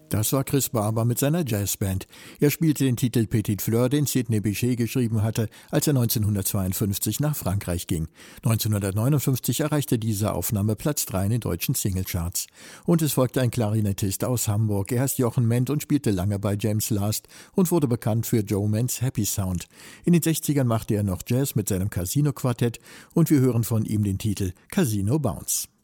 Das war Chris Barber mit seiner Jazzband. Er spielte den Titel Petite Fleur, den Sidney Bechet geschrieben hatte, als er 1952 nach Frankreich ging. 1959 erreichte diese Aufnahme Platz 3 in den deutschen Singlecharts. Und es folgte ein Klarinettist aus Hamburg. Er heißt Jochen Ment und spielte lange bei James Last und wurde bekannt für Joe Ments Happy Sound. In den 60ern machte er noch Jazz mit seinem Casino-Quartett und wir hören von ihm den Titel Casino Bounce.